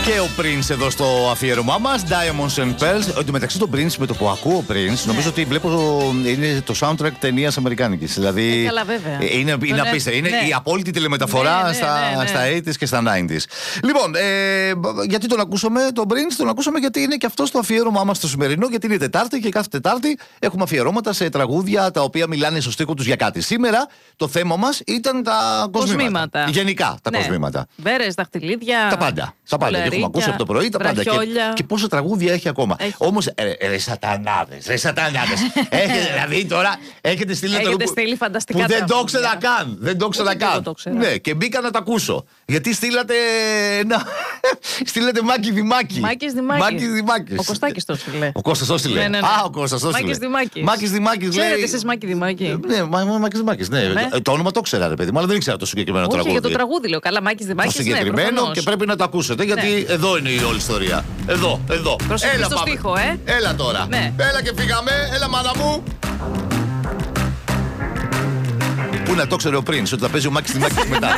Και ο Prince εδώ στο αφιέρωμά μας, Diamonds and Pearls. Ότι μεταξύ των Prince, με το που ακούω Prince, νομίζω ότι βλέπω είναι το soundtrack ταινίας αμερικάνικης. Δηλαδή. Καλά, βέβαια. Είναι απίστευτο. Είναι η απόλυτη τηλεμεταφορά στα 80s και στα 90s. Λοιπόν, γιατί τον ακούσαμε τον Prince, τον ακούσαμε γιατί είναι και αυτό στο αφιέρωμά μας το σημερινό, γιατί είναι Τετάρτη και κάθε Τετάρτη έχουμε αφιερώματα σε τραγούδια τα οποία μιλάνε στο στίχο τους για κάτι. Σήμερα το θέμα μας ήταν τα κοσμήματα. Γενικά τα κοσμήματα. Βέρες, δαχτυλίδια. Τα πάντα. Τα πάντα. Και έχουμε ακούσει από το πρωί τα πάντα. Και πόσα τραγούδια έχει ακόμα. Όμως, ρε σατανάδες. Δηλαδή τώρα έχετε στείλει ένα τραγούδι φανταστικά. Που δεν το ήξερα καν. Δεν το ήξερα καν. Ναι, και μπήκα να τα ακούσω. Γιατί στείλατε. Στείλατε Μάκη Δημάκη. Μάκης Δημάκης. Ο Κωστάκης το στείλε. Ο Κώστας το στείλε. Α, ο Κώστας το στείλε. Μάκης Δημάκης. Ξέρετε εσείς Μάκη Δημάκη? Ναι, Μάκης Δημάκης. Το όνομα το ήξερα, ρε παιδί μου, αλλά δεν ήξερα το συγκεκριμένο τραγούδι. Όχι, για το τραγούδι λέω. Καλά, Μάκης Δημάκης. Το συγκεκριμένο και πρέπει να το ακούσετε, γιατί εδώ είναι η όλη ιστορία. Εδώ. Προσοχή στο στίχο, Έλα τώρα. Έλα και φύγαμε. Έλα, μάνα μου. Πού να το ξέρει ο Prince ότι θα παίζει ο Μάκης Δημάκης μετά.